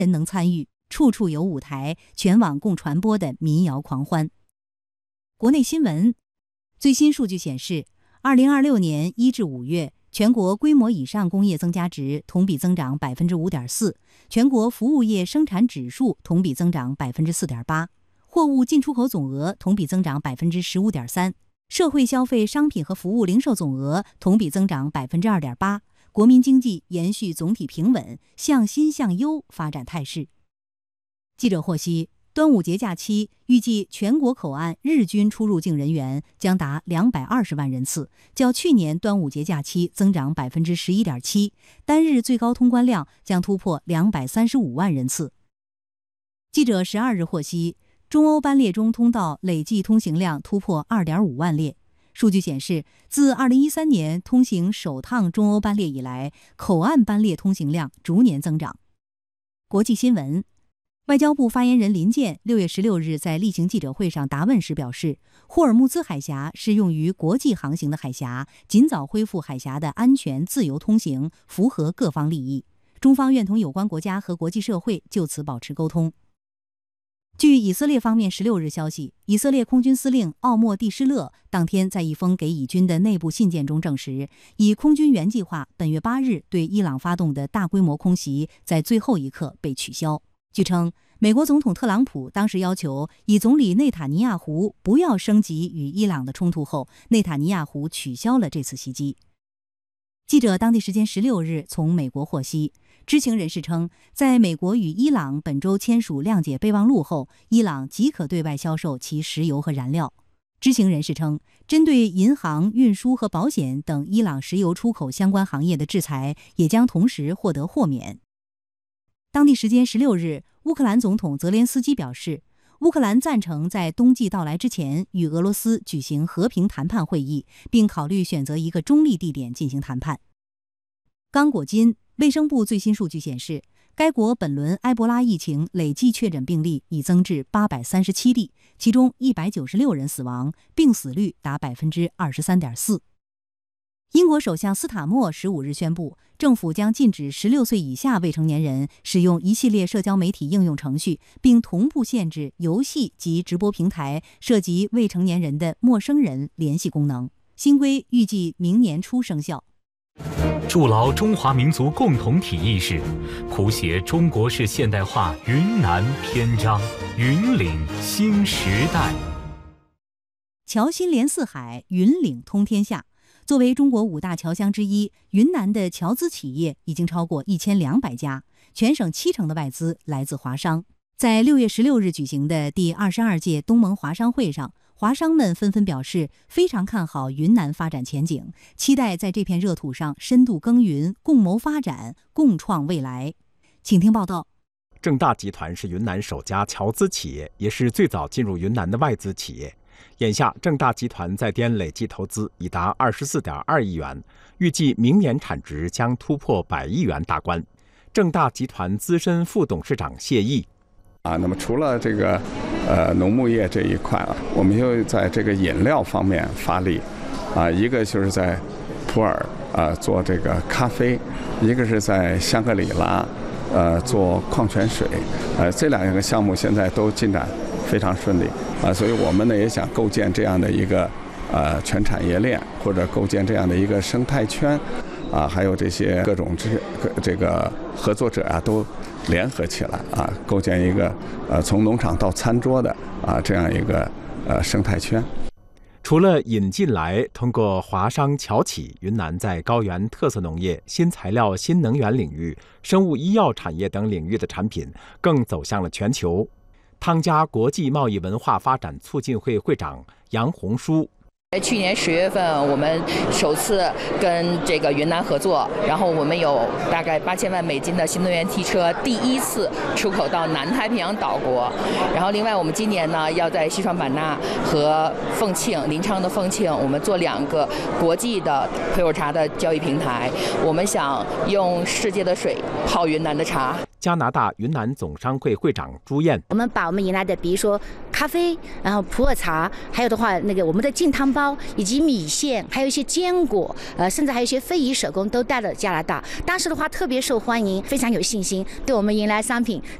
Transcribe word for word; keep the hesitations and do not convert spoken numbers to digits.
人能参与，处处有舞台，全网共传播的民谣狂欢。国内新闻，最新数据显示，二零二六年一至五月，全国规模以上工业增加值同比增长百分之五点四，全国服务业生产指数同比增长百分之四点八，货物进出口总额同比增长百分之十五点三，社会消费商品和服务零售总额同比增长百分之二点八。国民经济延续总体平稳、向新向优发展态势。记者获悉，端午节假期预计全国口岸日均出入境人员将达两百二十万人次，较去年端午节假期增长百分之十一点七，单日最高通关量将突破两百三十五万人次。记者十二日获悉，中欧班列中通道累计通行量突破二点五万列。数据显示，自二零一三年通行首趟中欧班列以来，口岸班列通行量逐年增长。国际新闻，外交部发言人林健六月十六日在例行记者会上答问时表示，霍尔木兹海峡是用于国际航行的海峡，尽早恢复海峡的安全自由通行，符合各方利益。中方愿同有关国家和国际社会就此保持沟通。据以色列方面十六日消息，以色列空军司令奥莫蒂施勒当天在一封给以军的内部信件中证实，以空军原计划本月八日对伊朗发动的大规模空袭在最后一刻被取消。据称，美国总统特朗普当时要求以总理内塔尼亚胡不要升级与伊朗的冲突后，内塔尼亚胡取消了这次袭击。记者当地时间十六日从美国获悉，知情人士称，在美国与伊朗本周签署谅解备忘录后，伊朗即可对外销售其石油和燃料。知情人士称，针对银行、运输和保险等伊朗石油出口相关行业的制裁也将同时获得豁免。当地时间十六日，乌克兰总统泽连斯基表示，乌克兰赞成在冬季到来之前与俄罗斯举行和平谈判会议，并考虑选择一个中立地点进行谈判。刚果金卫生部最新数据显示，该国本轮埃博拉疫情累计确诊病例已增至八百三十七例，其中一百九十六人死亡，病死率达百分之二十三点四。英国首相斯塔默十五日宣布，政府将禁止十六岁以下未成年人使用一系列社交媒体应用程序，并同步限制游戏及直播平台涉及未成年人的陌生人联系功能。新规预计明年初生效。 筑牢中华民族共同体意识，谱写中国式现代化云南篇章，云岭新时代。 侨新连四海，云岭通天下。作为中国五大侨乡之一，云南的侨资企业已经超过一千两百家，全省七成的外资来自华商。在六月十六日举行的第二十二届东盟华商会上，华商们纷纷表示非常看好云南发展前景，期待在这片热土上深度耕耘，共谋发展，共创未来。请听报道。 正大集团是云南首家侨资企业，也是最早进入云南的外资企业。眼下，正大集团在滇累计投资已达二十四点二亿元，预计明年产值将突破百亿元大关。正大集团资深副董事长谢毅啊，那么除了这个呃农牧业这一块啊，我们又在这个饮料方面发力啊，一个就是在普洱啊做这个咖啡，一个是在香格里拉呃做矿泉水，呃这两个项目现在都进展非常顺利啊，所以我们呢也想构建这样的一个呃全产业链，或者构建这样的一个生态圈啊，还有这些各种这这个合作者啊都联合起来啊，构建一个呃从农场到餐桌的啊这样一个呃生态圈。 除了引进来，通过华商侨企，云南在高原特色农业、新材料、新能源领域、生物医药产业等领域的产品更走向了全球。汤加国际贸易文化发展促进会会长杨红书。 去年十月份，我们首次跟这个云南合作，然后我们有大概八千万美金的新能源汽车第一次出口到南太平洋岛国。然后另外，我们今年呢要在西双版纳和凤庆临昌的凤庆，我们做两个国际的陪酒茶的交易平台。我们想用世界的水泡云南的茶。 加拿大云南总商会会长朱燕， 我们把我们迎来的，比如说咖啡，然后普洱茶，还有的话那个我们的净汤包，以及米线，还有一些坚果，呃，甚至还有一些非遗手工都带了加拿大。当时的话特别受欢迎，非常有信心，对我们迎来商品